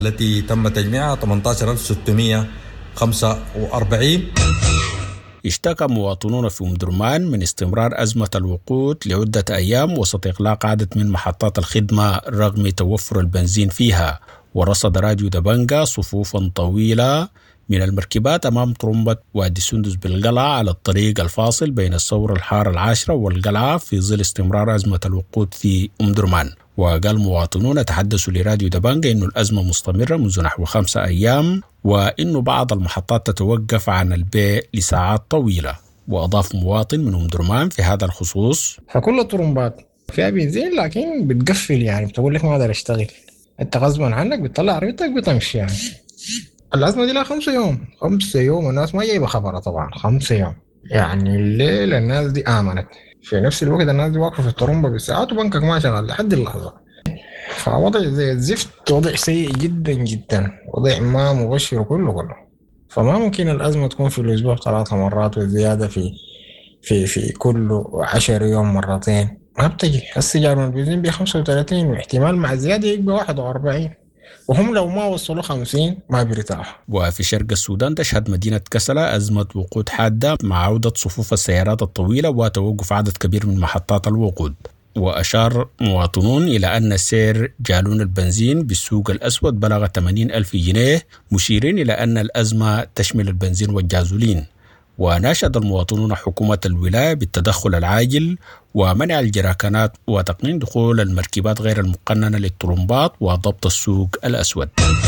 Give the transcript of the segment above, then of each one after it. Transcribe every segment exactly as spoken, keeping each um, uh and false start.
التي تم تجميعها ثمانية عشر ألف وستمائة وخمسة وأربعين. اشتكى مواطنون في أم درمان من استمرار أزمة الوقود لعدة أيام وسط إغلاق عدد من محطات الخدمة رغم توفر البنزين فيها. ورصد راديو دبنجة صفوفا طويلة من المركبات أمام طرمبة وادي سندس بالقلعة على الطريق الفاصل بين الثورة الحارة العاشرة والقلعة في ظل استمرار أزمة الوقود في أم درمان. وقال مواطنون تحدثوا لراديو دبنجة إنه الأزمة مستمرة منذ نحو خمسة أيام وإنه بعض المحطات تتوقف عن البيع لساعات طويلة. وأضاف مواطن من أم درمان في هذا الخصوص: فكل الطرمبات فيها بنزين لكن بتقفل، يعني بتقول لك ما أقدر أشتغل، أنت غصبا عنك بتطلع عربيتك بتمشي. يعني الأزمة دي لها خمسة يوم خمسة يوم الناس ما جايبة خبرها طبعا. خمسة يوم يعني الليل الناس دي آمنت، في نفس الوقت الناس دي واقفة في الطرمبة بالساعات وبنكك ما شغال لحد اللحظة. فوضع زي الزفت، وضع سيء جدا جدا، وضع ما مبشر كله كله. فما ممكن الأزمة تكون في الأسبوع ثلاثة مرات والزيادة في في في كل عشر يوم مرتين، ما بتجي. السجار من البنزين بخمسة وثلاثين واحتمال مع زيادة يبقى واحد وأربعين، وهم لو ما وصلوا خمسين ما بيرتاحوا. وفي شرق السودان تشهد مدينة كسلة أزمة وقود حادة مع عودة صفوف السيارات الطويلة وتوقف عدد كبير من محطات الوقود. وأشار مواطنون إلى أن سعر جالون البنزين بالسوق الأسود بلغ ثمانين ألف جنيه، مشيرين إلى أن الأزمة تشمل البنزين والجازولين. وناشد المواطنون حكومة الولاية بالتدخل العاجل ومنع الجراكانات وتقنين دخول المركبات غير المقننة للطرمبات وضبط السوق الأسود.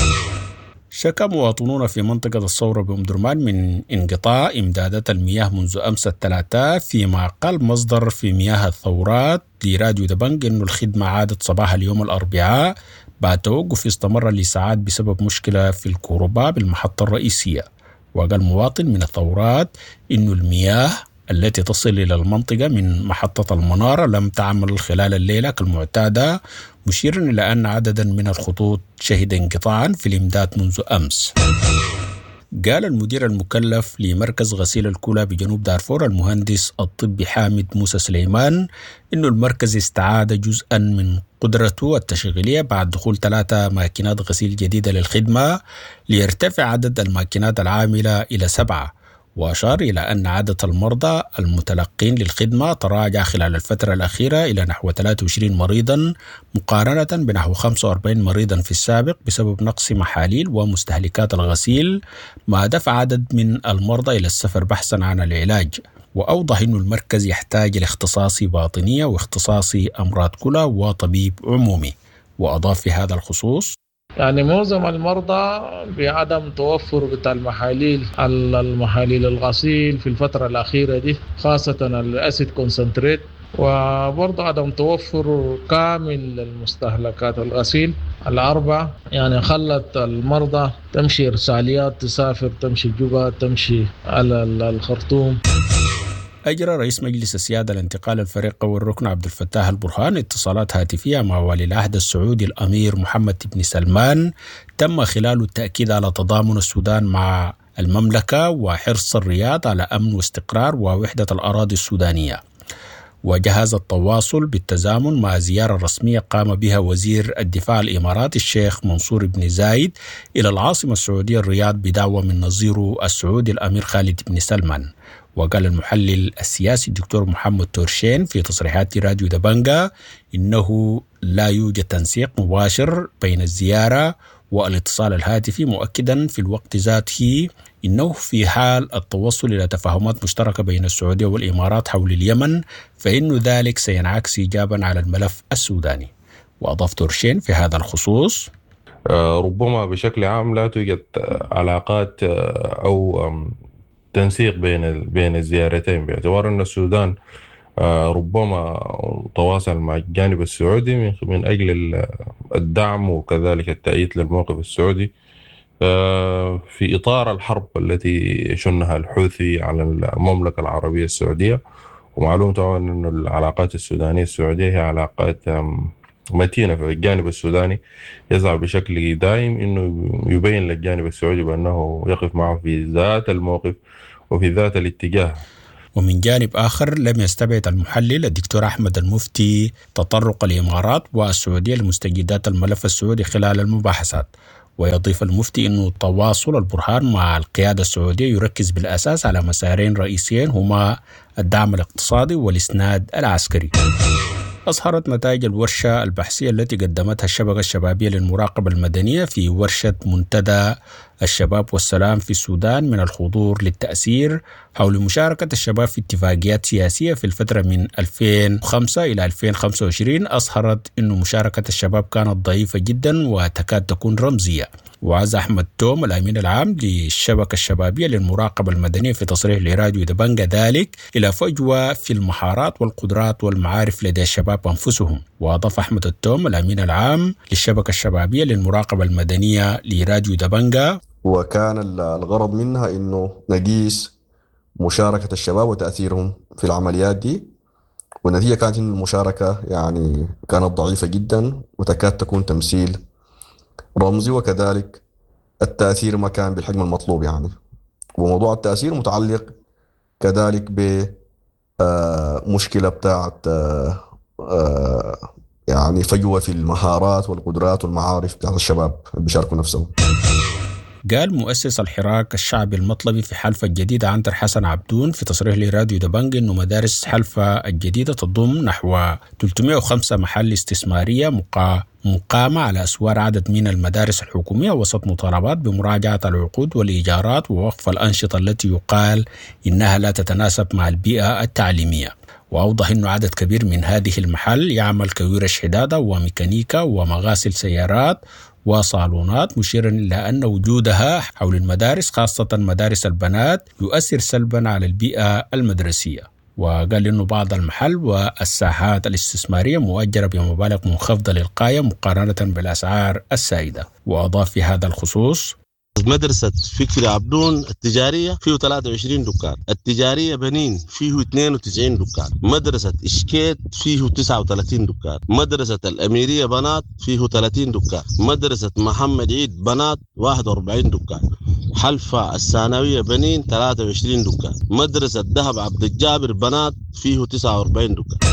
شكى مواطنون في منطقة الثورة بأم درمان من انقطاع إمدادات المياه منذ أمس الثلاثاء، فيما قال مصدر في مياه الثورات لراديو دبنج إنه الخدمة عادت صباح اليوم الأربعاء بعد توقف استمر لساعات بسبب مشكلة في الكهرباء بالمحطة الرئيسية. وقال مواطن من الثورات إنه المياه التي تصل إلى المنطقة من محطة المنارة لم تعمل خلال الليلة كالمعتادة، مشيرا إلى أن عددا من الخطوط شهد انقطاعا في الإمداد منذ أمس. قال المدير المكلف لمركز غسيل الكلى بجنوب دارفور المهندس الطبي حامد موسى سليمان إنه المركز استعاد جزءا من قدرته التشغيلية بعد دخول ثلاثة ماكينات غسيل جديدة للخدمة ليرتفع عدد الماكينات العاملة إلى سبعة. وأشار إلى أن عدد المرضى المتلقين للخدمة تراجع خلال الفترة الأخيرة إلى نحو ثلاثة وعشرين مريضا مقارنة بنحو خمسة وأربعين مريضا في السابق بسبب نقص محاليل ومستهلكات الغسيل، ما دفع عدد من المرضى إلى السفر بحثا عن العلاج. وأوضح أن المركز يحتاج لاختصاصي باطنية واختصاصي أمراض كلى وطبيب عمومي. وأضاف في هذا الخصوص: يعني معظم المرضى بعدم توفر بتاع المحاليل المحاليل الغسيل في الفترة الأخيرة دي، خاصة الأسيد كونسنتريت، وبرضه عدم توفر كامل المستهلكات الغسيل الأربع، يعني خلت المرضى تمشي إرساليات، تسافر، تمشي جوبا، تمشي على الخرطوم. أجرى رئيس مجلس السيادة الانتقال الفريق والركن عبد الفتاح البرهان اتصالات هاتفية مع ولي العهد السعودي الأمير محمد بن سلمان تم خلال التأكيد على تضامن السودان مع المملكة وحرص الرياض على أمن واستقرار ووحدة الأراضي السودانية. وجهز التواصل بالتزامن مع زيارة رسمية قام بها وزير الدفاع الإماراتي الشيخ منصور بن زايد إلى العاصمة السعودية الرياض بدعوة من نظيره السعودي الأمير خالد بن سلمان. وقال المحلل السياسي الدكتور محمد تورشين في تصريحات راديو دبنجة إنه لا يوجد تنسيق مباشر بين الزيارة والاتصال الهاتفي، مؤكدا في الوقت ذاته إنه في حال التوصل إلى تفاهمات مشتركة بين السعودية والإمارات حول اليمن فإن ذلك سينعكس إيجابا على الملف السوداني. وأضاف تورشين في هذا الخصوص: ربما بشكل عام لا توجد علاقات أو تنسيق بين بين الزيارتين، باعتبار أن السودان ربما تواصل مع الجانب السعودي من أجل الدعم وكذلك التأييد للموقف السعودي في إطار الحرب التي شنها الحوثي على المملكة العربية السعودية. ومعلوم طبعا أن العلاقات السودانية السعودية هي علاقات متينة، في الجانب السوداني يسعى بشكل دائم أنه يبين للجانب السعودي بأنه يقف معه في ذات الموقف وفي ذات الاتجاه. ومن جانب آخر لم يستبعد المحلل الدكتور أحمد المفتي تطرق الإمارات والسعودية لمستجدات الملف السعودي خلال المباحثات. ويضيف المفتي أنه تواصل البرهان مع القيادة السعودية يركز بالأساس على مسارين رئيسيين هما الدعم الاقتصادي والإسناد العسكري. أظهرت نتائج الورشة البحثية التي قدمتها الشبكة الشبابية للمراقبة المدنية في ورشة منتدى الشباب والسلام في السودان من الخضور للتأثير حول مشاركة الشباب في اتفاقيات سياسية في الفترة من ألفين وخمسة إلى ألفين وخمسة وعشرين، أظهرت أن مشاركة الشباب كانت ضعيفة جدا وتكاد تكون رمزية. وعز أحمد توم الأمين العام للشبكة الشبابية للمراقبة المدنية في تصريح لراديو دبنجة ذلك إلى فجوة في المهارات والقدرات والمعارف لدى الشباب أنفسهم. وأضاف أحمد التوم الأمين العام للشبكة الشبابية للمراقبة المدنية لراديو دبنجة: وكان الغرض منها إنه نقيس مشاركة الشباب وتأثيرهم في العمليات دي، والنتيجة كانت إن المشاركة يعني كانت ضعيفة جدا وتكاد تكون تمثيل رمزي، وكذلك التأثير ما كان بالحجم المطلوب يعني. وموضوع التأثير متعلق كذلك بمشكلة بتاعت يعني فجوة في المهارات والقدرات والمعارف بتاعت الشباب اللي بيشاركوا نفسهم. قال مؤسس الحراك الشعبي المطلبي في حلفة الجديدة عنتر حسن عبدون في تصريح لراديو دبنج إنه مدارس حلفة الجديدة تضم نحو ثلاثمائة وخمسة محل استثمارية مقامة على أسوار عدد من المدارس الحكومية وسط مطالبات بمراجعة العقود والإيجارات ووقف الأنشطة التي يقال إنها لا تتناسب مع البيئة التعليمية. وأوضح أنه عدد كبير من هذه المحل يعمل كورش حدادة وميكانيكا ومغاسل سيارات وصالونات، مشيرا إلى أن وجودها حول المدارس خاصة مدارس البنات يؤثر سلبا على البيئة المدرسية. وقال إنه بعض المحل والساحات الاستثمارية مؤجرة بمبالغ منخفضة للغاية مقارنة بالأسعار السائدة. وأضاف في هذا الخصوص: مدرسة فكري عبدون التجارية فيه ثلاثة وعشرين دكان، التجارية بنين فيه اثنين وتسعين دكان، مدرسة إشكيت فيه تسعة وثلاثين دكان، مدرسة الأميرية بنات فيه ثلاثين دكان، مدرسة محمد عيد بنات واحد وأربعين دكان، حلفة الثانوية بنين ثلاثة وعشرين دكان، مدرسة ذهب عبد الجابر بنات فيه تسعة وأربعين دكان.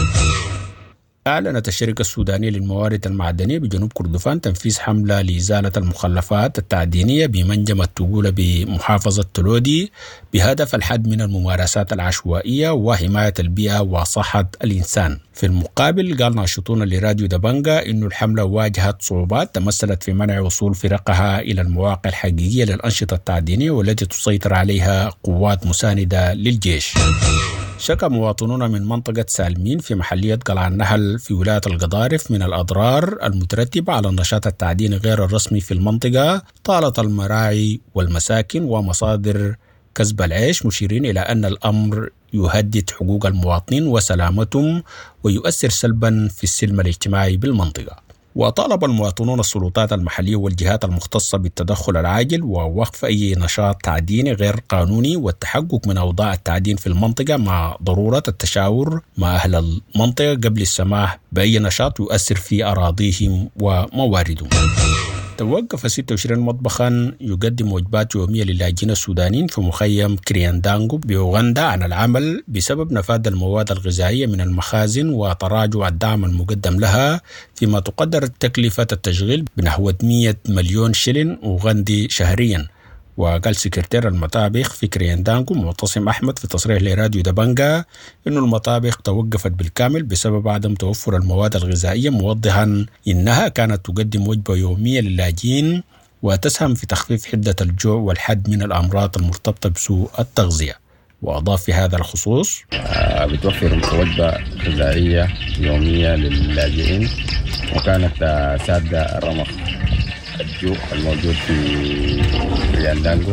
أعلنت الشركة السودانية للموارد المعدنية بجنوب كردفان تنفيذ حملة لإزالة المخلفات التعدينية بمنجم التقولة بمحافظة تلودي بهدف الحد من الممارسات العشوائية وحماية البيئة وصحة الإنسان. في المقابل قال ناشطون لراديو دبنجة إنه الحملة واجهت صعوبات تمثلت في منع وصول فرقها إلى المواقع الحقيقية للأنشطة التعدينية والتي تسيطر عليها قوات مساندة للجيش. شكى مواطنون من منطقة سالمين في محلية قلعة النهل في ولاية القضارف من الأضرار المترتبة على النشاط التعديني غير الرسمي في المنطقة طالت المراعي والمساكن ومصادر كسب العيش، مشيرين إلى أن الأمر يهدد حقوق المواطنين وسلامتهم ويؤثر سلبا في السلم الاجتماعي بالمنطقة. وطالب المواطنون السلطات المحلية والجهات المختصة بالتدخل العاجل ووقف أي نشاط تعديني غير قانوني والتحقق من أوضاع التعدين في المنطقة مع ضرورة التشاور مع أهل المنطقة قبل السماح بأي نشاط يؤثر في أراضيهم ومواردهم. توقف ستة وعشرين مطبخا يقدم وجبات يومية للاجئين السودانيين في مخيم كرياندانغو بأوغندا عن العمل بسبب نفاذ المواد الغذائية من المخازن وتراجع الدعم المقدم لها، فيما تقدر تكلفة التشغيل بنحو مئة مليون شلن أوغندي شهريا. وقال سكرتير المطابخ في كرياندانغو معتصم أحمد في تصريح لراديو دبنجة إنه المطابخ توقفت بالكامل بسبب عدم توفر المواد الغذائية، موضحا إنها كانت تقدم وجبة يومية للاجئين وتسهم في تخفيف حدة الجوع والحد من الأمراض المرتبطة بسوء التغذية. وأضاف في هذا الخصوص: بتوفر وجبة غذائية يومية للاجئين وكانت سادة الرمق الجوع الموجود في كرياندانغو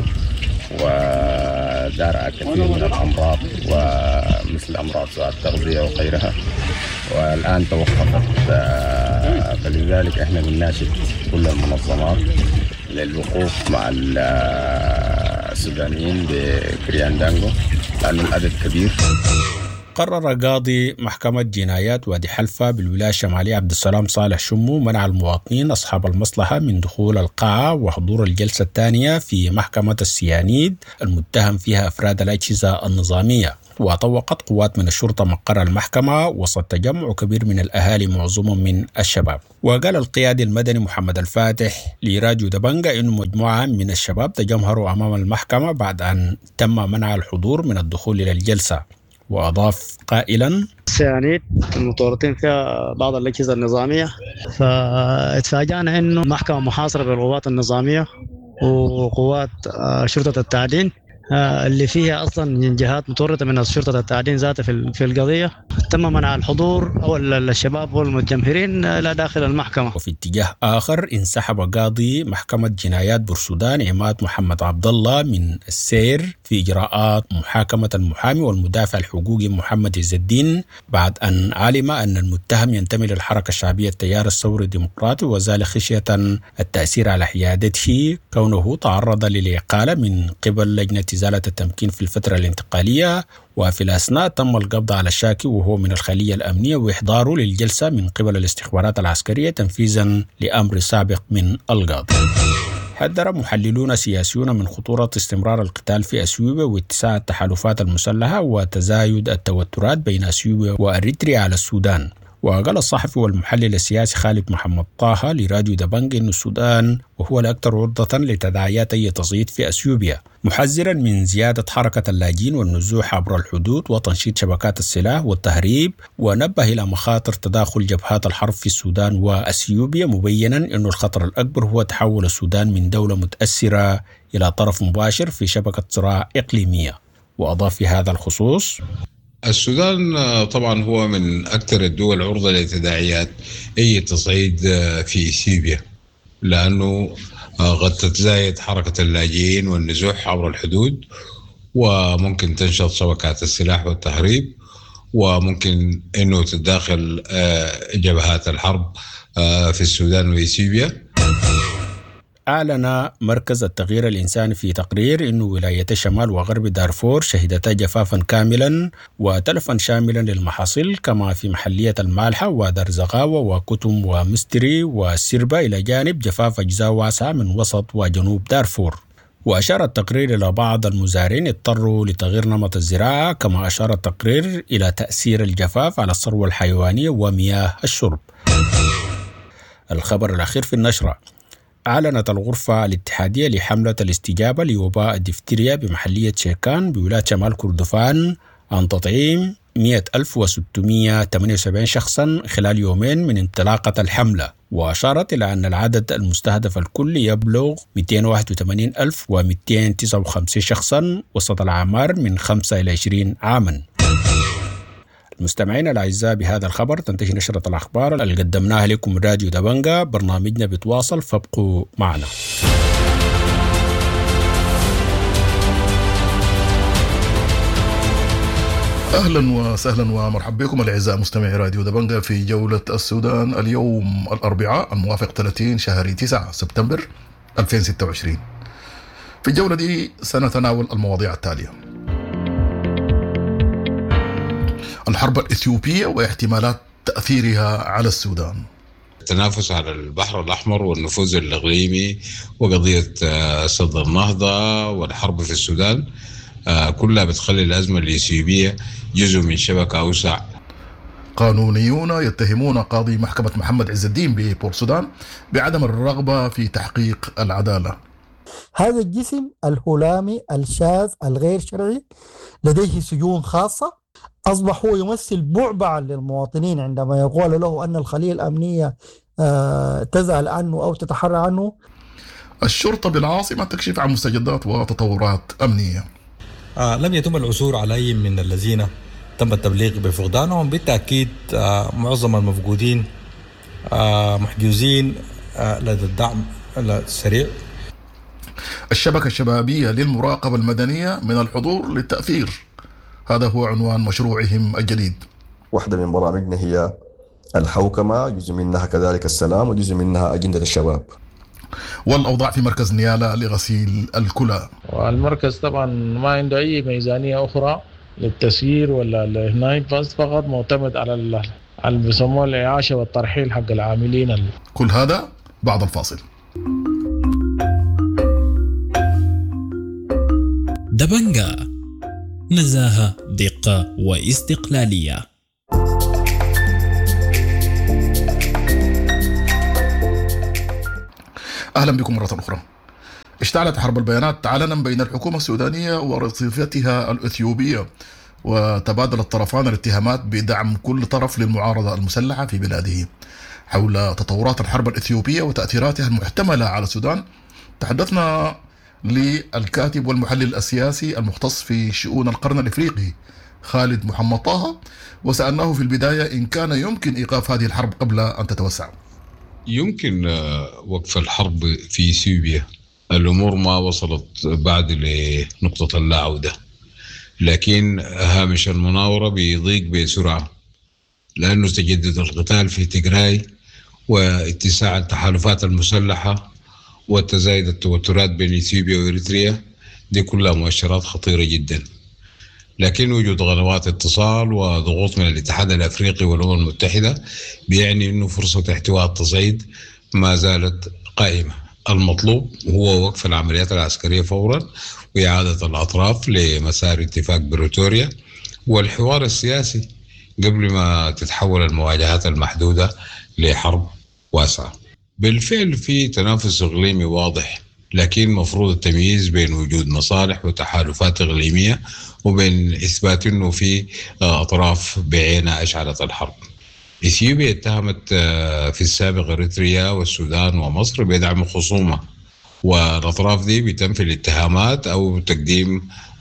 ودار كثير من الأمراض ومثل أمراض سوء التغذية وغيرها، والآن توقفت. فلذلك احنا بنناشد كل المنظمات للوقوف مع السودانيين بكرياندانغو لأن العدد كبير. قرر قاضي محكمة جنايات وادي حلفة بالولاية الشمالية عبد السلام صالح شمو منع المواطنين أصحاب المصلحة من دخول القاعة وحضور الجلسة الثانية في محكمة السيانيد المتهم فيها أفراد الأجهزة النظامية. وطوقت قوات من الشرطة مقر المحكمة وسط تجمع كبير من الأهالي معظمهم من الشباب. وقال القيادي المدني محمد الفاتح لراديو دبنجة إنه مجموعة من الشباب تجمهروا أمام المحكمة بعد أن تم منع الحضور من الدخول إلى الجلسة. وأضاف قائلا: السيانيد المتورطين فيها بعض الأجهزة النظامية، فاتفاجأنا إنه محكمة محاصرة بالقوات النظامية وقوات شرطة التعدين اللي فيها أصلا جهات متورطة من شرطة التعدين ذاتها في القضية، تم منع الحضور أو الشباب والمتجمهرين إلى داخل المحكمة. وفي اتجاه آخر انسحب قاضي محكمة جنايات بورسودان عماد محمد عبد الله من السير في إجراءات محاكمة المحامي والمدافع الحقوقي محمد عز الدين بعد أن علم أن المتهم ينتمي للحركة الشعبية التيار الثوري الديمقراطي، وذلك خشية التأثير على حيادته كونه تعرض للإقالة من قبل لجنة إزالة التمكين في الفترة الانتقالية. وفي الأثناء تم القبض على الشاكي وهو من الخلية الأمنية وإحضاره للجلسة من قبل الاستخبارات العسكرية تنفيذا لأمر سابق من القاضي. حذر محللون سياسيون من خطورة استمرار القتال في أثيوبيا واتساع التحالفات المسلحة وتزايد التوترات بين أثيوبيا وأريتريا على السودان. وقال الصحفي والمحلل السياسي خالد محمد طه لراديو دبنج أن السودان وهو الأكثر عرضة لتداعيات أي تصعيد في أثيوبيا، محذرا من زيادة حركة اللاجئين والنزوح عبر الحدود وتنشيط شبكات السلاح والتهريب، ونبه إلى مخاطر تداخل جبهات الحرب في السودان وأثيوبيا، مبينا أن الخطر الأكبر هو تحول السودان من دولة متأثرة إلى طرف مباشر في شبكة صراع إقليمية. وأضاف في هذا الخصوص: السودان طبعا هو من أكثر الدول عرضة لتداعيات أي تصعيد في إثيوبيا، لأنه قد تتزايد حركة اللاجئين والنزوح عبر الحدود، وممكن تنشط شبكات السلاح والتهريب، وممكن أنه تتداخل جبهات الحرب في السودان وإثيوبيا. أعلن مركز التغيير الإنساني في تقرير أن ولاية شمال وغرب دارفور شهدتا جفافا كاملا وتلفا شاملا للمحاصيل، كما في محلية المالحة ودرزغاوة وكتم ومستري والسربة، إلى جانب جفاف أجزاء واسعة من وسط وجنوب دارفور. وأشار التقرير إلى بعض المزارعين اضطروا لتغيير نمط الزراعة، كما أشار التقرير إلى تأثير الجفاف على الثروة الحيوانية ومياه الشرب. الخبر الأخير في النشرة: أعلنت الغرفة الاتحادية لحملة الاستجابة لوباء الدفتيريا بمحلية شيكان بولاية شمال كردفان عن تطعيم مئة ألف وستمئة وثمانية وسبعين شخصا خلال يومين من انطلاقة الحملة، وأشارت إلى أن العدد المستهدف الكلي يبلغ مئتين وواحد وثمانين ألف ومئتين وتسعة وخمسين شخصا وسط الأعمار من خمسة إلى عشرين عاما. المستمعين الأعزاء، بهذا الخبر تنتهي نشرة الأخبار اللي قدمناها لكم من راديو دبنجة. برنامجنا بتواصل، فابقوا معنا. أهلا وسهلا ومرحبا بكم الأعزاء مستمعي راديو دبنجة في جولة السودان اليوم الأربعاء الموافق ثلاثين شهر تسعة سبتمبر ألفين وستة وعشرين. في الجولة دي سنتناول المواضيع التالية: الحرب الإثيوبية واحتمالات تأثيرها على السودان، التنافس على البحر الأحمر والنفوذ الإقليمي وقضية سد النهضة والحرب في السودان، كلها بتخلي الأزمة الإثيوبية جزء من شبكة أوسع. قانونيون يتهمون قاضي محكمة محمد عز الدين ببورسودان بعدم الرغبة في تحقيق العدالة. هذا الجسم الهلامي الشاذ الغير شرعي لديه سجون خاصة، أصبح هو يمثل بعبعا للمواطنين عندما يقول له أن الخلية الأمنية تزعل عنه أو تتحرى عنه. الشرطة بالعاصمة تكشف عن مستجدات وتطورات أمنية. آه لم يتم العثور على أي من الذين تم التبليغ بفقدانهم. بالتأكيد آه معظم المفقودين آه محجوزين آه لدى الدعم السريع. الشبكة الشبابية للمراقبة المدنية من الحضور للتأثير، هذا هو عنوان مشروعهم الجديد. واحدة من برامجنا هي الحوكمة، جزء منها كذلك السلام، وجزء منها أجندة الشباب. والأوضاع في مركز نيالا لغسيل الكلى، والمركز طبعا ما عنده أي ميزانية أخرى للتسيير ولا لهناي، بس فقط معتمد على اللي بيسموه الإعاشة والترحيل حق العاملين. كل هذا بعد الفاصل. دبنجة نزاهة، دقة واستقلالية. أهلا بكم مرة أخرى. اشتعلت حرب البيانات علنا بين الحكومة السودانية ورصيفتها الإثيوبية، وتبادل الطرفان الاتهامات بدعم كل طرف للمعارضة المسلحة في بلاده. حول تطورات الحرب الإثيوبية وتأثيراتها المحتملة على السودان تحدثنا للكاتب والمحلل السياسي المختص في شؤون القرن الإفريقي خالد محمد طه، وسألناه في البداية إن كان يمكن إيقاف هذه الحرب قبل أن تتوسع. يمكن وقف الحرب في إثيوبيا، الأمور ما وصلت بعد لنقطة اللا عودة، لكن هامش المناورة بيضيق بسرعة لأنه تجدد القتال في تيغراي واتساع التحالفات المسلحة وتزايد التوترات بين إثيوبيا وإريتريا. دي كلها مؤشرات خطيرة جدا، لكن وجود قنوات اتصال وضغوط من الاتحاد الأفريقي والأمم المتحدة بيعني أنه فرصة احتواء التصعيد ما زالت قائمة. المطلوب هو وقف العمليات العسكرية فورا وإعادة الأطراف لمسار اتفاق بريتوريا والحوار السياسي قبل ما تتحول المواجهات المحدودة لحرب واسعة. بالفعل في تنافس إقليمي واضح، لكن مفروض التمييز بين وجود مصالح وتحالفات إقليمية وبين إثبات أنه في أطراف بعينها أشعلت الحرب. إثيوبيا اتهمت في السابق إريتريا والسودان ومصر بدعم خصومة، والأطراف دي بتنفي الاتهامات أو تقديم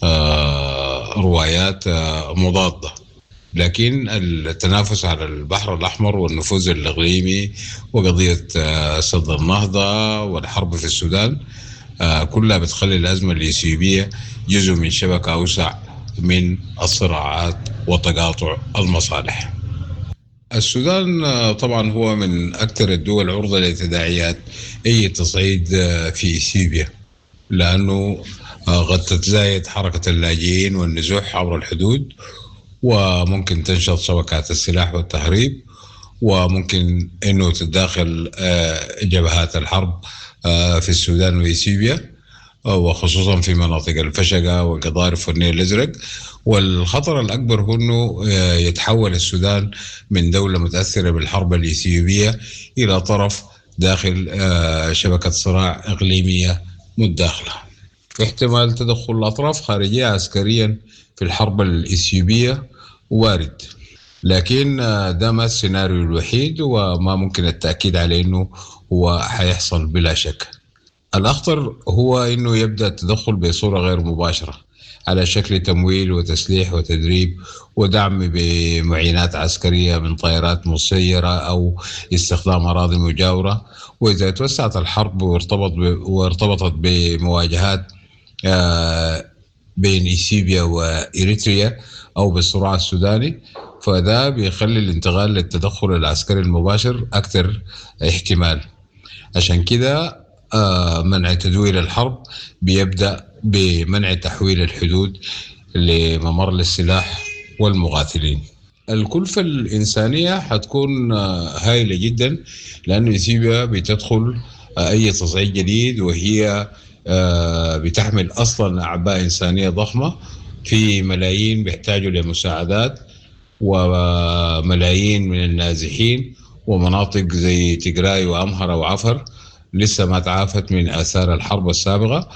روايات مضادة. لكن التنافس على البحر الأحمر والنفوذ الإقليمي وقضية سد النهضة والحرب في السودان كلها بتخلي الأزمة الإثيوبية جزء من شبكة أوسع من الصراعات وتقاطع المصالح. السودان طبعا هو من أكثر الدول عرضة لتداعيات أي تصعيد في إثيوبيا، لأنه قد تتزايد حركة اللاجئين والنزوح عبر الحدود، وممكن تنشط شبكات السلاح والتهريب، وممكن أنه تتداخل جبهات الحرب في السودان وإثيوبيا، وخصوصا في مناطق الفشقة والقضارف والنيل الأزرق. والخطر الأكبر هو أنه يتحول السودان من دولة متأثرة بالحرب الإثيوبية إلى طرف داخل شبكة صراع إقليمية متداخلة. في احتمال تدخل الأطراف خارجية عسكريا في الحرب الإثيوبية وارد، لكن ده ما السيناريو الوحيد وما ممكن التأكيد عليه أنه هو حيحصل بلا شك. الأخطر هو أنه يبدأ التدخل بصورة غير مباشرة على شكل تمويل وتسليح وتدريب ودعم بمعينات عسكرية من طائرات مسيرة أو استخدام أراضي مجاورة. وإذا توسعت الحرب وارتبط وارتبطت بمواجهات بين إثيوبيا وإريتريا أو بالصراع السوداني، فده بيخلي الانتقال للتدخل العسكري المباشر أكثر احتمال. عشان كده منع تدوير الحرب بيبدأ بمنع تحويل الحدود لممر للسلاح والمقاتلين. الكلفة الإنسانية حتكون هائلة جدا، لأن إثيوبيا بتدخل أي تصعيد جديد وهي بتحمل أصلا أعباء إنسانية ضخمة، في ملايين بيحتاجوا لمساعدات وملايين من النازحين، ومناطق زي تيغراي وأمهرة وعفر لسه ما تعافت من آثار الحرب السابقة.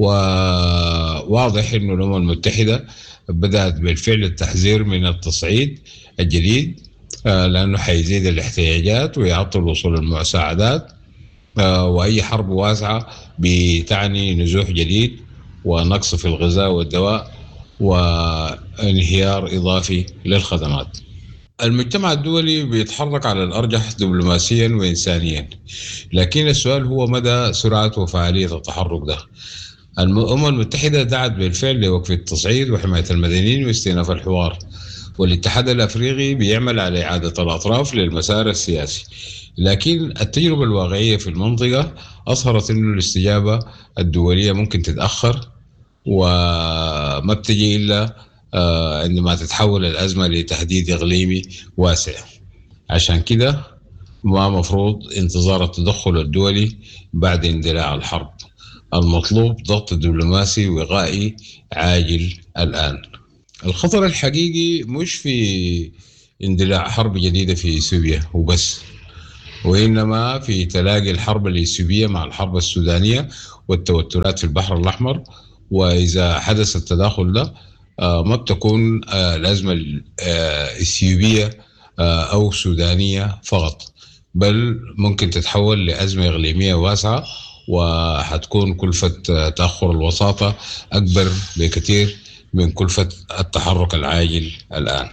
وواضح أنه الأمم المتحدة بدأت بالفعل التحذير من التصعيد الجديد، لأنه حيزيد الاحتياجات ويعطل وصول المساعدات، وأي حرب واسعة بتعني نزوح جديد ونقص في الغذاء والدواء وانهيار إضافي للخدمات. المجتمع الدولي بيتحرك على الأرجح دبلوماسيا وإنسانيا، لكن السؤال هو مدى سرعة وفعالية التحرك ده. الأمم المتحدة دعت بالفعل لوقف التصعيد وحماية المدنيين واستئناف الحوار، والاتحاد الأفريقي بيعمل على إعادة الأطراف للمسار السياسي، لكن التجربة الواقعية في المنطقة أظهرت أن الاستجابة الدولية ممكن تتأخر وما بتجي إلا عندما تتحول الأزمة لتهديد إقليمي واسع. عشان كده ما مفروض انتظار التدخل الدولي بعد اندلاع الحرب. المطلوب ضغط دبلوماسي وقائي عاجل الآن. الخطر الحقيقي مش في اندلاع حرب جديدة في إثيوبيا وبس، وإنما في تلاقي الحرب الإثيوبية مع الحرب السودانية والتوترات في البحر الأحمر. وإذا حدث التداخل ده ما بتكون الأزمة الإثيوبية أو سودانية فقط، بل ممكن تتحول لأزمة إقليمية واسعة، وحتكون كلفة تأخر الوساطة أكبر بكثير من كلفة التحرك العاجل الآن.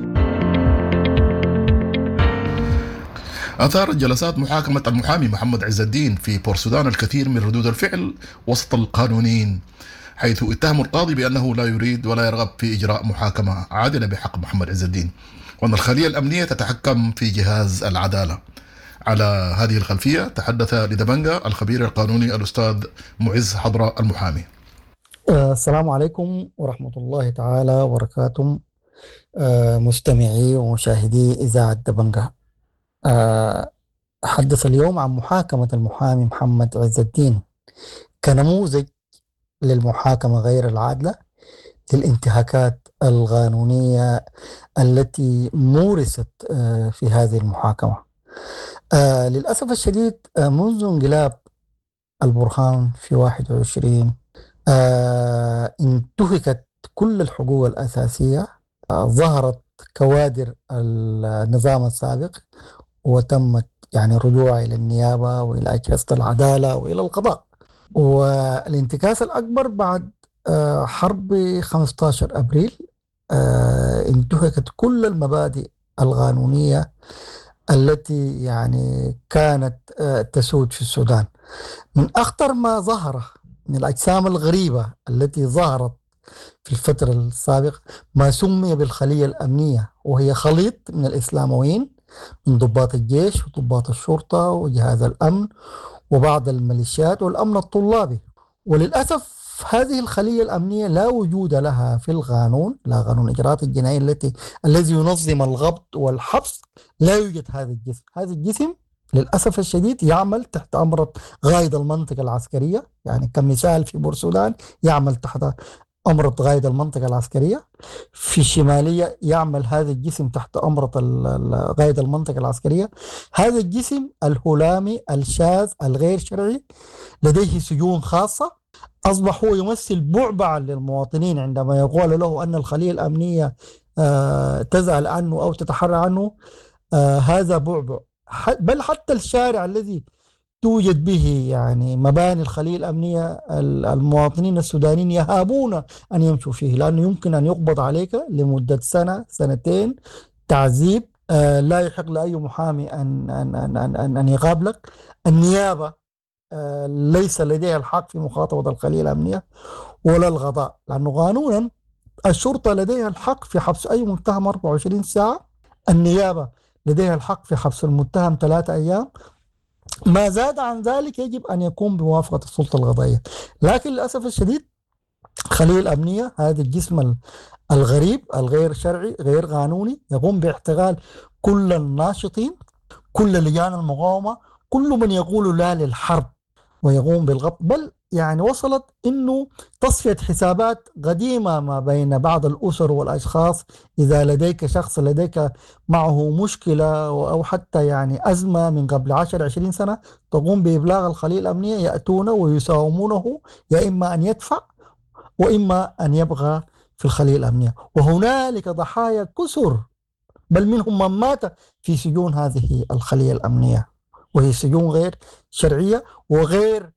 أثارت جلسات محاكمة المحامي محمد عز الدين في بورسودان الكثير من ردود الفعل وسط القانونيين، حيث اتهم القاضي بأنه لا يريد ولا يرغب في إجراء محاكمة عادلة بحق محمد عز الدين، وأن الخلية الأمنية تتحكم في جهاز العدالة. على هذه الخلفية تحدث لدبنجة الخبير القانوني الأستاذ معز حضرة المحامي. السلام عليكم ورحمة الله تعالى وبركاته، مستمعي ومشاهدي إذاعة دبنجة. أحدث اليوم عن محاكمة المحامي محمد عز الدين كنموذج للمحاكمة غير العادلة للانتهاكات القانونية التي مورست في هذه المحاكمة. للأسف الشديد منذ انقلاب البرهان في واحد وعشرين انتهكت كل الحقوق الأساسية، ظهرت كوادر النظام السابق وتمت يعني الرجوع إلى النيابة وإلى أجهزة العدالة وإلى القضاء. والانتكاس الأكبر بعد حرب خمسة عشر أبريل انتهكت كل المبادئ القانونية التي يعني كانت تسود في السودان. من أخطر ما ظهر من الأجسام الغريبة التي ظهرت في الفترة السابقة ما سمي بالخلية الأمنية، وهي خليط من الإسلامويين من ضباط الجيش وضباط الشرطة وجهاز الأمن وبعض الميليشيات والأمن الطلابي. وللأسف هذه الخلية الأمنية لا وجود لها في القانون، لا قانون إجراءات الجنائية التي الذي ينظم الضبط والحبس، لا يوجد هذا الجسم. هذا الجسم للأسف الشديد يعمل تحت أمر قائد المنطقة العسكرية، يعني كمثال في بورسودان يعمل تحت أمر قائد المنطقة العسكرية، في الشمالية يعمل هذا الجسم تحت أمر قائد المنطقة العسكرية. هذا الجسم الهلامي الشاذ الغير شرعي لديه سجون خاصة، أصبح هو يمثل بعبعا للمواطنين عندما يقول له أن الخلية الأمنية تزعل عنه أو تتحرى عنه، هذا بعبع. بل حتى الشارع الذي توجد به يعني مباني الخلية الأمنية المواطنين السودانيين يهابون أن يمشوا فيه، لأنه يمكن أن يقبض عليك لمدة سنة سنتين تعذيب، لا يحق لأي محامي أن, أن, أن, أن, أن يقابلك. النيابة ليس لديها الحق في مخاطبة الخلية الأمنية ولا القضاء، لأنه قانونا الشرطة لديها الحق في حبس أي متهم أربعة وعشرين ساعة، النيابة لديها الحق في حبس المتهم ثلاثة أيام، ما زاد عن ذلك يجب أن يكون بموافقة السلطة القضائية. لكن للأسف الشديد الخلية الأمنية هذا الجسم الغريب الغير شرعي غير قانوني يقوم باحتغال كل الناشطين، كل لجان المقاومة، كل من يقول لا للحرب، ويقوم بالغض. بل يعني وصلت إنه تصفية حسابات قديمة ما بين بعض الأسر والأشخاص، إذا لديك شخص لديك معه مشكلة أو حتى يعني أزمة من قبل عشر عشرين سنة، تقوم بإبلاغ الخلية الأمنية، يأتون ويساومونه، يا إما أن يدفع وإما أن يبغى في الخلية الأمنية. وهنالك ضحايا كثر، بل منهم من مات في سجون هذه الخلية الأمنية، وهي سجون غير شرعية وغير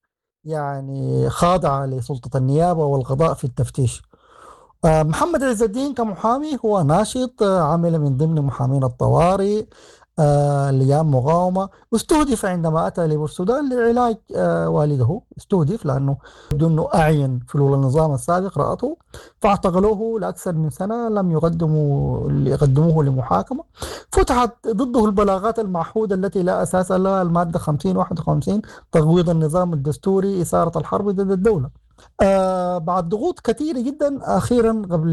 يعني خاضعة لسلطة النيابة والقضاء في التفتيش. محمد عز الدين كمحامي هو ناشط، عمل من ضمن محامين الطوارئ، لجان مقاومة، استهدف عندما أتى لبورسودان لعلاج والده، استهدف لأنه يبدو أنه أعين فلول النظام السابق رأته، فاعتقلوه لأكثر من سنة، لم يقدموا يقدموه لمحاكمة، فتحت ضده البلاغات المعهودة التي لا أساس لها، المادة خمسين واحد وخمسين تقويض النظام الدستوري، إثارة الحرب ضد الدولة. آه بعد ضغوط كثيرة جدا أخيرا قبل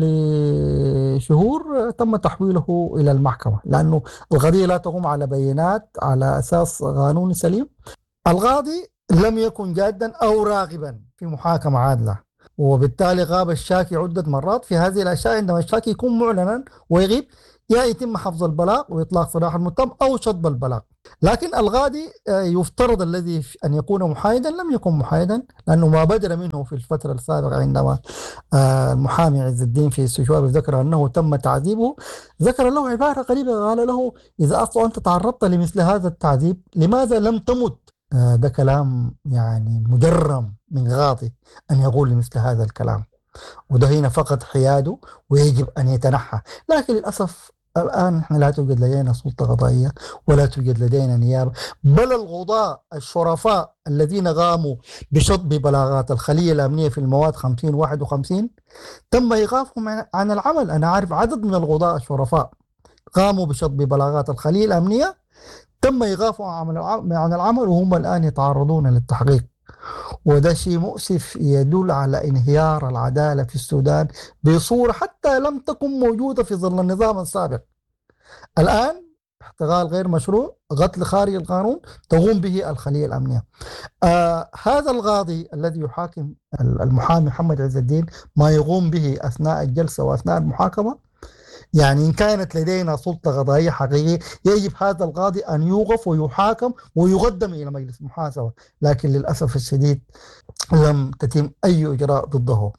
شهور تم تحويله إلى المحكمة، لأنه القضية لا تقوم على بينات على أساس قانوني سليم. القاضي لم يكن جادا أو راغبا في محاكمة عادلة، وبالتالي غاب الشاكي عدة مرات. في هذه الأشياء عندما الشاكي يكون معلنا ويغيب يا يتم حفظ البلاغ وإطلاق سراح المتهم أو شطب البلاغ. لكن الغادي يفترض الذي أن يكون محايدا لم يكن محايدا، لأنه ما بدر منه في الفترة السابقة عندما المحامي عز الدين في استشوار ذكر أنه تم تعذيبه، ذكر له عبارة قريبة، قال له إذا أصلا أنت تعرضت لمثل هذا التعذيب لماذا لم تمت؟ ده كلام يعني مجرم من غاضي أن يقول مثل هذا الكلام، وده هنا فقط حياده ويجب أن يتنحى. لكن للأسف الآن نحن لا توجد لدينا سلطة قضائية ولا توجد لدينا نيابة، بل القضاة الشرفاء الذين قاموا بشطب بلاغات الخلية الأمنية في المواد خمسين واحد وخمسين تم إيقافهم عن العمل. أنا عارف عدد من القضاة الشرفاء قاموا بشطب بلاغات الخلية الأمنية تم إيقافهم عن العمل وهم الآن يتعرضون للتحقيق، وده شيء مؤسف يدل على انهيار العدالة في السودان بصورة حتى لم تكن موجودة في ظل النظام السابق. الآن احتغال غير مشروع، قتل خارج القانون تقوم به الخلية الأمنية. آه هذا القاضي الذي يحاكم المحامي محمد عز الدين ما يقوم به أثناء الجلسة وأثناء المحاكمة، يعني إن كانت لدينا سلطة قضائية حقيقية يجب هذا القاضي أن يوقف ويحاكم ويقدم إلى مجلس المحاسبة، لكن للأسف الشديد لم تتم أي إجراء ضده.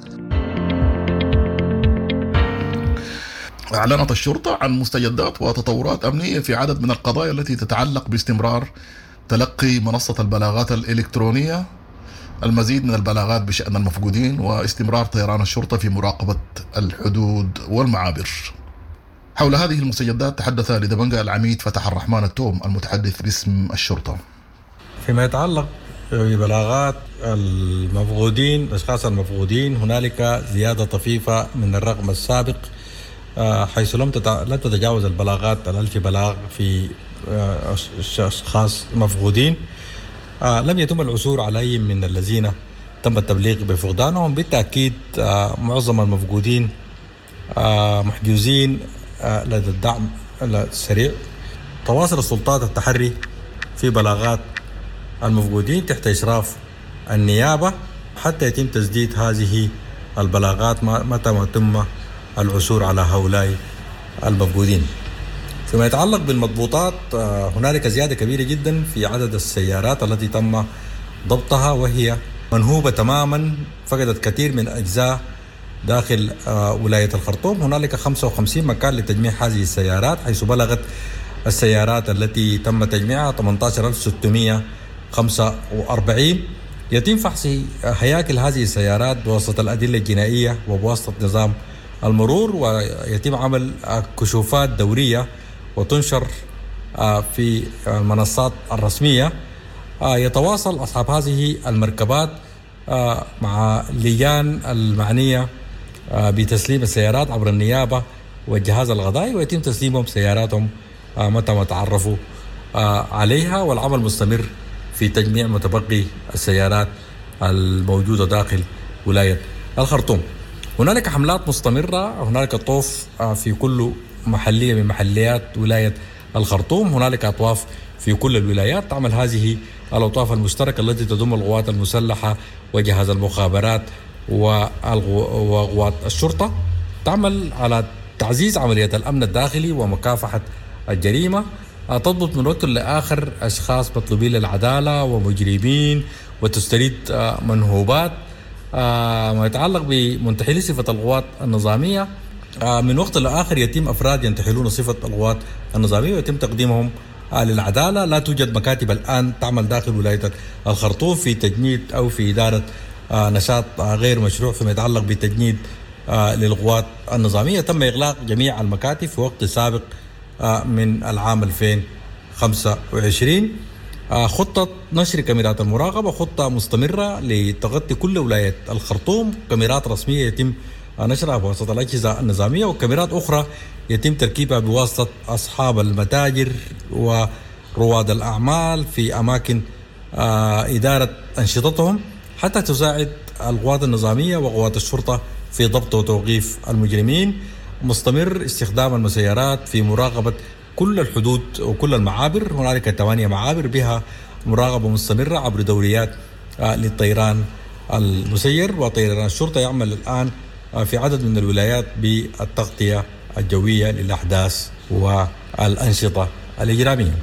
أعلنت الشرطة عن مستجدات وتطورات أمنية في عدد من القضايا التي تتعلق باستمرار تلقي منصة البلاغات الإلكترونية، المزيد من البلاغات بشأن المفقودين، واستمرار طيران الشرطة في مراقبة الحدود والمعابر. حول هذه المستجدات تحدث لدبنجة العميد فتح الرحمن التوم المتحدث باسم الشرطة. فيما يتعلق ببلاغات المفقودين، الأشخاص المفقودين، هنالك زيادة طفيفة من الرقم السابق، حيث لم لا تتجاوز البلاغات الألف بلاغ في أشخاص مفقودين. آه لم يتم العثور على أي من الذين تم التبليغ بفقدانهم. بالتأكيد آه معظم المفقودين آه محجوزين آه لدى الدعم السريع. تواصل السلطات التحري في بلاغات المفقودين تحت إشراف النيابة حتى يتم تسديد هذه البلاغات متى ما تم العثور على هؤلاء المفقودين. فيما يتعلق بالمضبوطات، هنالك زيادة كبيرة جدا في عدد السيارات التي تم ضبطها وهي منهوبة تماما، فقدت كثير من أجزاء داخل ولاية الخرطوم. هنالك خمسة وخمسين مكان لتجميع هذه السيارات، حيث بلغت السيارات التي تم تجميعها ثمانية عشر ألف وستمائة وخمسة وأربعين. يتم فحص هياكل هذه السيارات بواسطة الأدلة الجنائية وبواسطة نظام المرور، ويتم عمل كشوفات دورية وتنشر في المنصات الرسمية. يتواصل أصحاب هذه المركبات مع اللجان المعنية بتسليم السيارات عبر النيابة والجهاز القضائي، ويتم تسليمهم سياراتهم متى ما تعرفوا عليها، والعمل مستمر في تجميع متبقي السيارات الموجودة داخل ولاية الخرطوم. هنالك حملات مستمرة، هنالك طوف في كل محلية من محليات ولاية الخرطوم، هنالك أطواف في كل الولايات. تعمل هذه الأطواف المشتركة التي تضم القوات المسلحة وجهاز المخابرات وقوات الشرطة، تعمل على تعزيز عملية الأمن الداخلي ومكافحة الجريمة. تضبط من وقت لآخر أشخاص مطلوبين للعدالة ومجرمين وتستريد منهوبات. ما يتعلق بمنتحلي صفة القوات النظامية، من وقت لآخر يتم أفراد ينتحلون صفة القوات النظامية ويتم تقديمهم للعدالة. لا توجد مكاتب الآن تعمل داخل ولاية الخرطوم في تجنيد أو في إدارة نشاط غير مشروع فيما يتعلق بالتجنيد للقوات النظامية. تم إغلاق جميع المكاتب في وقت سابق من العام ألفين وخمسة وعشرين. خطة نشر كاميرات المراقبة خطة مستمرة لتغطي كل ولاية الخرطوم، كاميرات رسمية يتم نشرها بواسطة الأجهزة النظامية، وكاميرات أخرى يتم تركيبها بواسطة أصحاب المتاجر ورواد الأعمال في أماكن إدارة أنشطتهم، حتى تساعد القوات النظامية وقوات الشرطة في ضبط وتوقيف المجرمين. مستمر استخدام المسيرات في مراقبة كل الحدود وكل المعابر. هنالك ثمانية معابر بها مراقبة مستمرة عبر دوريات للطيران المسير، وطيران الشرطة يعمل الآن في عدد من الولايات بالتغطية الجوية للأحداث والأنشطة الإجرامية.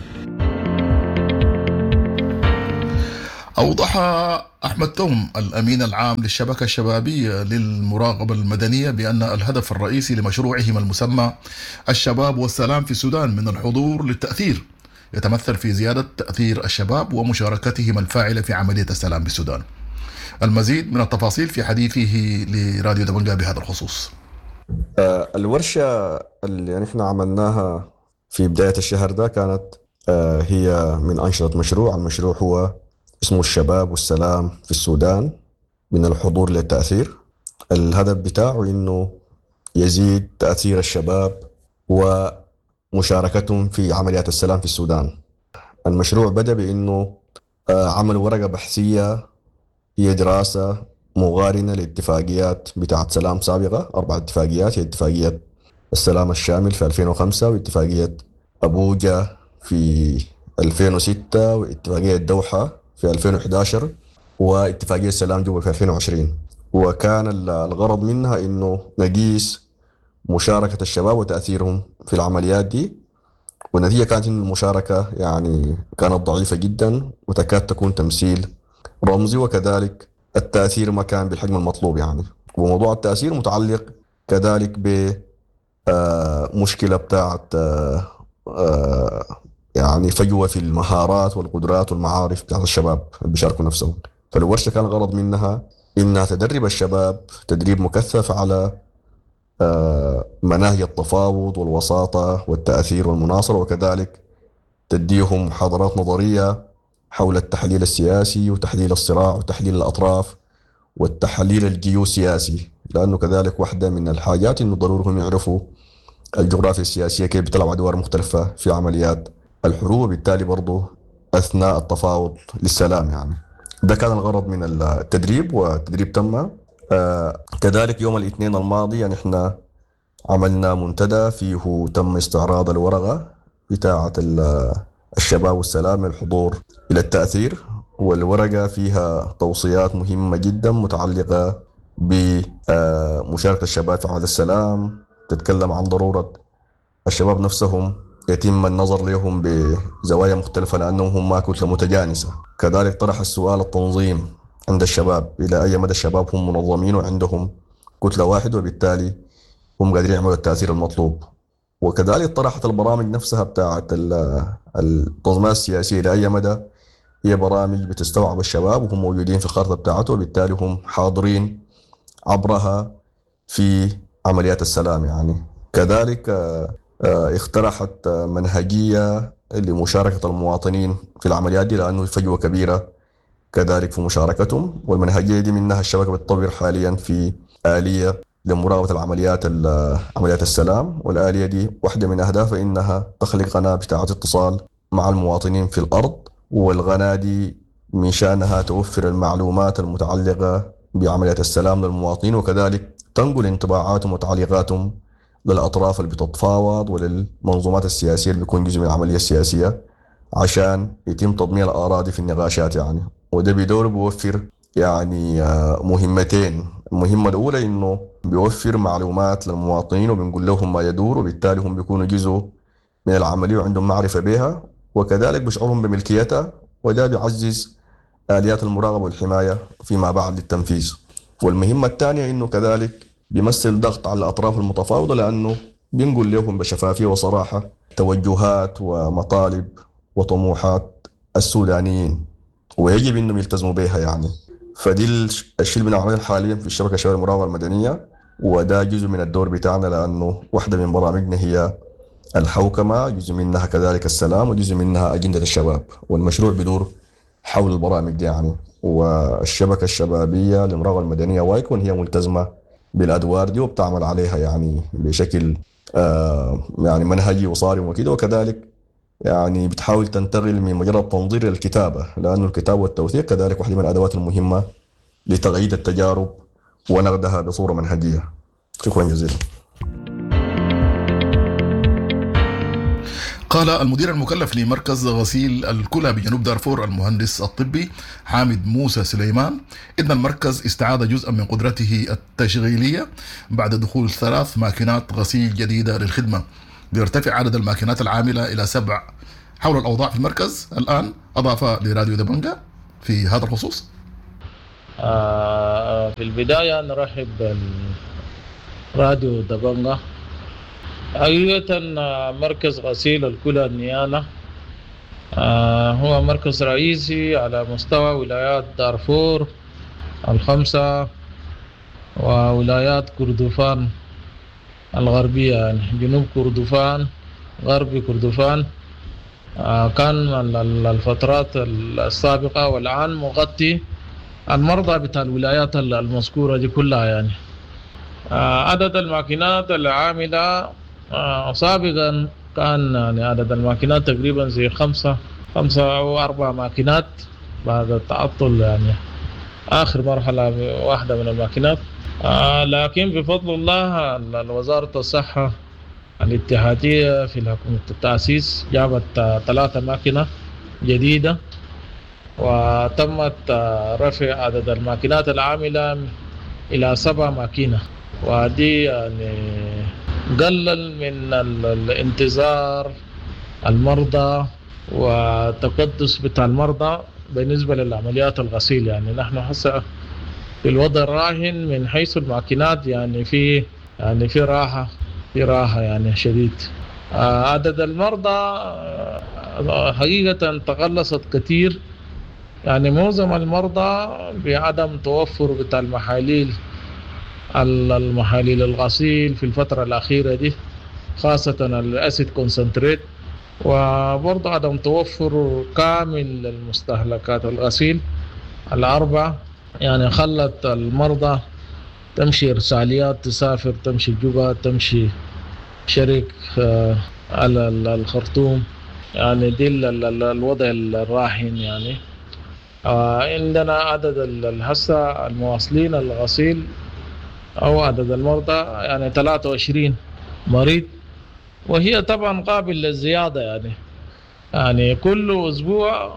أوضح أحمد توم الأمين العام للشبكة الشبابية للمراقبة المدنية بأن الهدف الرئيسي لمشروعهم المسمى الشباب والسلام في السودان من الحضور للتأثير يتمثل في زيادة تأثير الشباب ومشاركتهم الفاعلة في عملية السلام بالسودان. المزيد من التفاصيل في حديثه لراديو دبنجا بهذا الخصوص. الورشة اللي نحن عملناها في بداية الشهر ده كانت هي من أنشطة مشروع. المشروع هو اسمه الشباب والسلام في السودان من الحضور للتأثير. الهدف بتاعه إنه يزيد تأثير الشباب ومشاركتهم في عمليات السلام في السودان. المشروع بدأ بإنه عمل ورقة بحثية هي دراسة مقارنة لاتفاقيات بتاعت سلام سابقة، أربع اتفاقيات، هي اتفاقية السلام الشامل في ألفين وخمسة، واتفاقية أبوجا في ألفين وستة، واتفاقية دوحة في ألفين وإحدى عشر، واتفاقية السلام جوبا في ألفين وعشرين. وكان الغرض منها إنه نقيس مشاركة الشباب وتأثيرهم في العمليات دي، والنتيجة كانت إن المشاركة يعني كانت ضعيفة جدا وتكاد تكون تمثيل رمزي، وكذلك التأثير ما كان بالحجم المطلوب يعني. وموضوع التأثير متعلق كذلك بمشكلة بتاعت يعني فجوة في المهارات والقدرات والمعارف بتاعت الشباب اللي بيشاركوا نفسهم. فالورشة كان الغرض منها إنها تدرب الشباب تدريب مكثف على مناهج التفاوض والوساطة والتأثير والمناصرة، وكذلك تديهم محاضرات نظرية حول التحليل السياسي وتحليل الصراع وتحليل الأطراف والتحليل الجيوسياسي، لأنه كذلك واحدة من الحاجات إنه ضروري هم يعرفوا الجغرافيا السياسية كيف بتلعب أدوار مختلفة في عمليات الحروب، وبالتالي برضو أثناء التفاوض للسلام يعني. ده كان الغرض من التدريب، والتدريب تم. آه كذلك يوم الاثنين الماضي يعني احنا عملنا منتدى فيه تم استعراض الورقة بتاعة الشباب والسلام الحضور إلى التأثير، والورقة فيها توصيات مهمة جدا متعلقة بمشاركة الشباب في عمل السلام. تتكلم عن ضرورة الشباب نفسهم يتم النظر لهم بزوايا مختلفة لأنهم هم كتلة متجانسة. كذلك طرح السؤال التنظيم عند الشباب، إلى أي مدى الشباب هم منظمين وعندهم كتلة واحدة وبالتالي هم قادرين يعملوا التأثير المطلوب. وكذلك طرحت البرامج نفسها بتاعت التنظيمات السياسية إلى أي مدى هي برامج بتستوعب الشباب وهم موجودين في الخارطة بتاعته، وبالتالي هم حاضرين عبرها في عمليات السلام يعني. كذلك اقترحت منهجية لمشاركة المواطنين في العمليات دي لأنه فجوة كبيرة كذلك في مشاركتهم، والمنهجية دي منها الشبكة بتطور حاليا في آلية لمراقبة العمليات عمليات السلام، والآلية دي واحدة من أهدافها إنها تخلق قناة بتاعة اتصال مع المواطنين في الأرض، والقناة دي من شأنها توفر المعلومات المتعلقة بعمليات السلام للمواطنين، وكذلك تنقل انطباعاتهم وتعليقاتهم للأطراف اللي بتتفاوض وللمنظومات السياسية اللي بيكون جزء من العملية السياسية عشان يتم تضمين الآراء دي في النقاشات يعني. وده بدور بيوفر يعني مهمتين. المهمة الأولى إنه بيوفر معلومات للمواطنين وبنقول لهم ما يدور، وبالتالي هم بيكونوا جزء من العملية وعندهم معرفة بها، وكذلك بيشعرهم بملكيتها، وده بيعزز آليات المراقبة والحماية فيما بعد للتنفيذ. والمهمة الثانية إنه كذلك بيمثل ضغط على الأطراف المتفاوضة لأنه بنقول لهم بشفافية وصراحة توجهات ومطالب وطموحات السودانيين ويجب إنهم يلتزموا بها يعني. فدي الشيء اللي بنعمله حاليا في الشبكة الشباب المراقبة المدنية، وده جزء من الدور بتاعنا لأنه واحدة من برامجنا هي الحوكمة، جزء منها كذلك السلام، وجزء منها أجندة الشباب، والمشروع بدور حول البرامج دي يعني. والشبكة الشبابية للمراقبة المدنية وايكون هي ملتزمة بالأدوار دي وبتعمل عليها يعني بشكل آه يعني منهجي وصارم وكده، وكذلك يعني بتحاول تنتقل من مجرد تنظير للكتابة، لأنه الكتابة والتوثيق كذلك واحدة من الأدوات المهمة لتغيير التجارب ونقدها بصورة منهجية. شكرا جزيلا. قال المدير المكلف لمركز غسيل الكلى بجنوب دارفور المهندس الطبي حامد موسى سليمان إن المركز استعاد جزءا من قدرته التشغيلية بعد دخول ثلاث ماكينات غسيل جديدة للخدمة، ليرتفع عدد الماكينات العاملة إلى سبع. حول الأوضاع في المركز الآن أضاف لراديو دبنجة في هذا الخصوص. آه في البداية نرحب براديو دبنجة. حقيقة مركز غسيل الكلى النيانة آه هو مركز رئيسي على مستوى ولايات دارفور الخمسة وولايات كردفان الغربية، يعني جنوب كردفان غربي كردفان. آه كان الفترات السابقة والآن مغطي المرضى بتاع الولايات المذكورة دي كلها. يعني آه عدد الماكينات العاملة آه سابقا كان يعني عدد الماكينات تقريبا زي خمسة خمسة أو أربع ماكينات بعد التعطل، يعني آخر مرحلة واحدة من الماكينات. آه لكن بفضل الله وزارة الصحة الاتحادية في حكومة التأسيس جابت ثلاثة ماكينة جديدة، وتمت رفع عدد الماكينات العاملة إلى سبع ماكينة، ودي يعني قلل من الانتظار المرضى وتقدس بتاع المرضى بالنسبة للعمليات الغسيل. يعني نحن هسه في الوضع الراهن من حيث الماكينات، يعني في يعني في راحة في راحة يعني شديد. عدد المرضى حقيقة تقلصت كثير، يعني معظم المرضى بعدم توفر بتاع المحاليل المحاليل الغسيل في الفترة الأخيرة دي، خاصة الأسيد كونسنتريت، وبرضه عدم توفر كامل المستهلكات الغسيل الأربعة، يعني خلت المرضى تمشي إرساليات، تسافر تمشي جوبا، تمشي شريك على الخرطوم. يعني دي الوضع الراهن. يعني عندنا عدد الهسه المواصلين الغسيل أو عدد المرضى يعني ثلاثة وعشرين مريض، وهي طبعا قابل للزيادة. يعني يعني كل أسبوع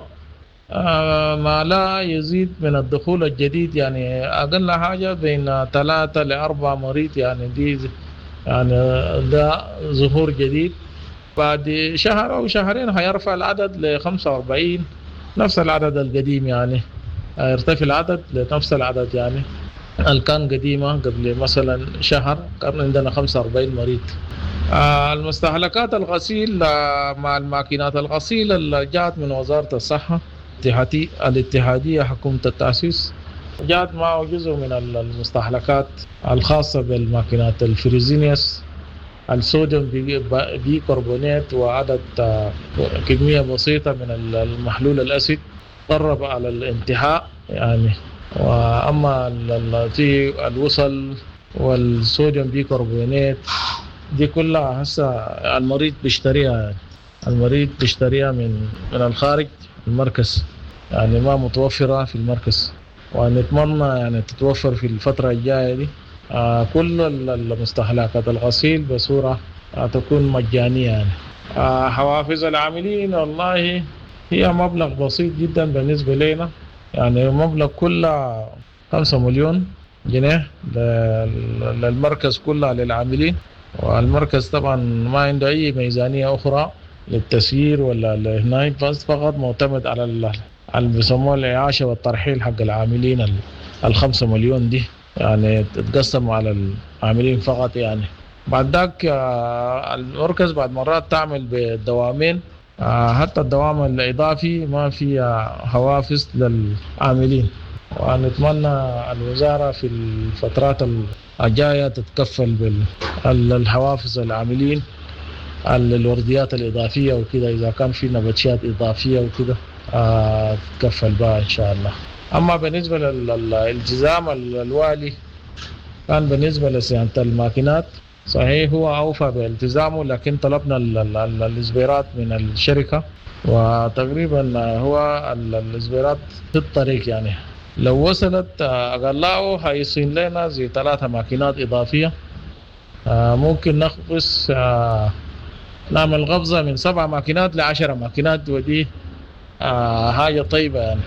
ما لا يزيد من الدخول الجديد، يعني أقل حاجة بين ثلاثة لأربعة مريض. يعني دي يعني ده ظهور جديد. بعد شهر أو شهرين هيرفع العدد لخمسة وأربعين، نفس العدد القديم، يعني يرتفع العدد لنفس العدد يعني اللي كان قديمة قبل مثلا شهر كان عندنا خمسة وأربعين مريض. آه المستهلكات الغسيل آه مع الماكينات الغسيل اللي جاءت من وزارة الصحة الاتحادية حكومة التأسيس، جاءت معه جزء من المستهلكات الخاصة بالماكينات الفريزينيوس، الصوديوم بيكربونات، وعدد آه كمية بسيطة من المحلول الأسيد قرب على الانتهاء. يعني وأما في الوصل والصوديوم بيكربونات دي كلها هسه المريض بيشتريها، يعني المريض بيشتريها من من الخارج المركز، يعني ما متوفرة في المركز، ونتمنى يعني تتوفر في الفترة الجاية دي. آه كل المستهلكات الغسيل بصورة آه تكون مجانية. يعني آه حوافز العاملين والله هي مبلغ بسيط جدا بالنسبة لنا، يعني مبلغ كله خمسة مليون جنيه للمركز كله للعاملين، والمركز طبعا ما عنده أي ميزانية أخرى للتسيير ولا هناك، بس فقط معتمد على اللي بيسموه الإعاشة والترحيل حق العاملين. الخمسة مليون دي يعني تتقسم على العاملين فقط. يعني بعد ذاك المركز بعد مرات تعمل بالدوامين، حتى الدوام الإضافي ما فيها حوافز للعاملين، ونتمنى الوزارة في الفترات الجاية تتكفل بالحوافز العاملين الورديات الإضافية وكذا، إذا كان في نباتشات إضافية وكذا آه تتكفل بها إن شاء الله. أما بالنسبة للالتزام الوالي كان بالنسبة لصيانة الماكينات صحيح هو أوفى بالتزامه، لكن طلبنا الإصبيرات من الشركة، وتقريبا هو الإصبيرات في الطريق. يعني لو وصلت أقلعه هيصين لنا زي ثلاثة ماكينات إضافية، ممكن نخبص نعمل قفزة من سبع ماكينات لعشرة ماكينات، ودي آه حاجة طيبة يعني.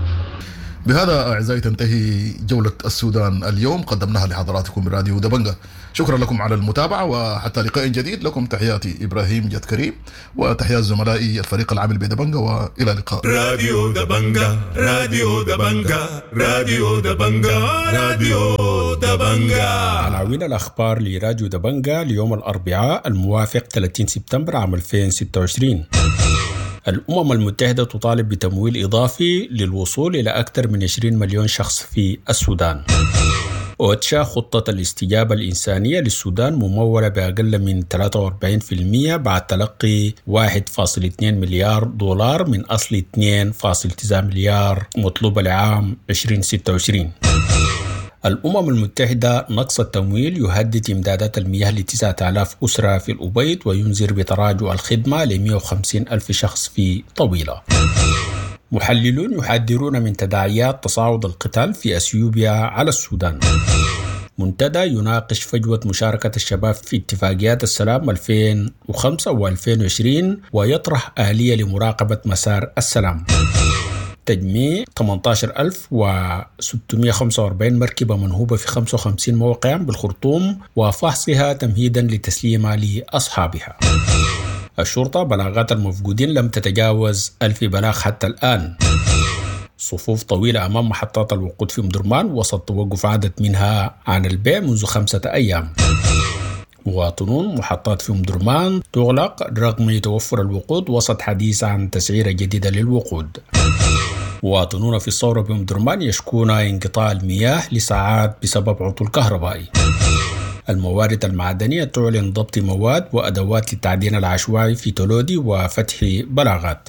بهذا أعزائي تنتهي جولة السودان اليوم، قدمناها لحضراتكم من راديو دبنجة. شكرا لكم على المتابعة، وحتى لقاء جديد. لكم تحياتي إبراهيم جد كريم، وتحيات زملائي الفريق العامل بدبنجة، وإلى اللقاء. راديو دبنجة، راديو دبنجة، راديو دبنجة، راديو دبنجة. عناوين الأخبار لراديو دبنجة ليوم الأربعاء الموافق ثلاثين سبتمبر عام ألفين وستة وعشرين. الأمم المتحدة تطالب بتمويل إضافي للوصول إلى أكثر من عشرين مليون شخص في السودان. أوتشا خطة الاستجابة الإنسانية للسودان ممولة بأقل من ثلاثة وأربعين بالمئة بعد تلقي واحد فاصل اثنين مليار دولار من أصل اثنين فاصل تسعة مليار مطلوبة لعام ألفين وستة وعشرين. الأمم المتحدة نقص التمويل يهدد إمدادات المياه لتسعة آلاف أسرة في الأبيض، وينذر بتراجع الخدمة لمئة وخمسين ألف شخص في طويلة. محللون يحذرون من تداعيات تصاعد القتال في أثيوبيا على السودان. منتدى يناقش فجوة مشاركة الشباب في اتفاقيات السلام ألفين وخمسة وألفين وعشرين، ويطرح آلية لمراقبة مسار السلام. تجميع ثمانية عشر ألف وستمئة وخمسة وأربعين مركبة منهوبة في خمسة وخمسين موقعا بالخرطوم، وفحصها تمهيدا لتسليمها لأصحابها. الشرطة بلاغات المفقودين لم تتجاوز ألف بلاغ حتى الآن. صفوف طويلة أمام محطات الوقود في مدرمان وسط توقف عدد منها عن البيع منذ خمسة أيام. مواطنون محطات في مدرمان تغلق رغم توفر الوقود وسط حديث عن تسعيرة جديدة للوقود. مواطنون في الثورة بمدرمان يشكون انقطاع المياه لساعات بسبب عطل كهربائي. الموارد المعدنية تعلن ضبط مواد وأدوات للتعدين العشوائي في تولودي وفتح بلاغات.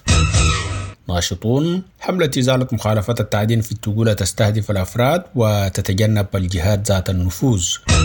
ناشطون حملة إزالة مخالفات التعدين في التجولة تستهدف الأفراد وتتجنب الجهات ذات النفوذ.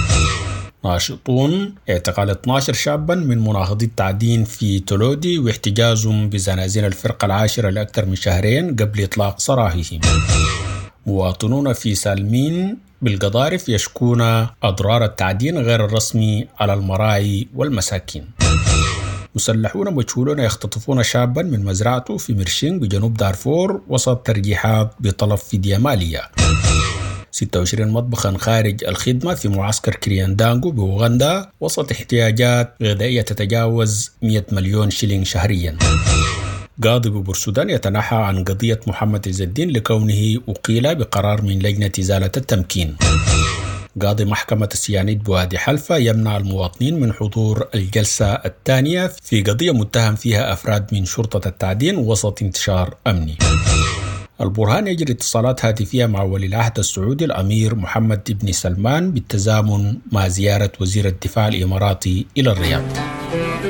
ناشطون اعتقال اثني عشر شابا من مناهضي التعدين في تولودي واحتجازهم بزنازين الفرقة العاشرة لأكثر من شهرين قبل إطلاق سراحهم. مواطنون في سالمين بالقضارف يشكون أضرار التعدين غير الرسمي على المراعي والمساكين. مسلحون مجهولون يختطفون شابا من مزرعته في مرشين بجنوب دارفور وسط ترجيحات بطلب فدية مالية. ستة وعشرين مطبخا خارج الخدمة في معسكر كرياندانغو بأوغندا وسط احتياجات غذائية تتجاوز مئة مليون شيلين شهريا. قاضي ببورسودان يتنحى عن قضية محمد عز الدين لكونه أقيل بقرار من لجنة إزالة التمكين. قاضي محكمة السيانيد بوادي حلفة يمنع المواطنين من حضور الجلسة الثانية في قضية متهم فيها أفراد من شرطة التعدين وسط انتشار أمني. البرهان يجري اتصالات هاتفية مع ولي العهد السعودي الأمير محمد بن سلمان بالتزامن مع زيارة وزير الدفاع الإماراتي إلى الرياض.